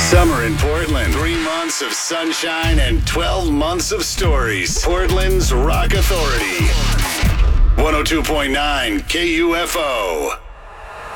Summer in Portland. 3 months of sunshine and 12 months of stories. Portland's Rock Authority. 102.9 KUFO.